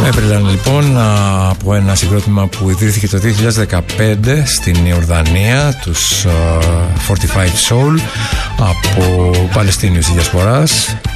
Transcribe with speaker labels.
Speaker 1: Έπαιρναν λοιπόν από ένα συγκρότημα που ιδρύθηκε το 2015 στην Ιορδανία, τους 45 Soul, από Παλαιστίνιους της Διασποράς.